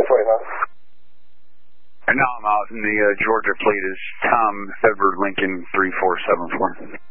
49. And now I'm out, and the Georgia plate is Tom Edward Lincoln 3474.